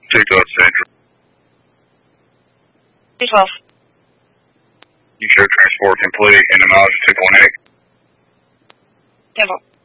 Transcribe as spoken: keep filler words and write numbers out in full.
two twelve Central. two twelve. You show transport complete and the mileage two point eight. ten four.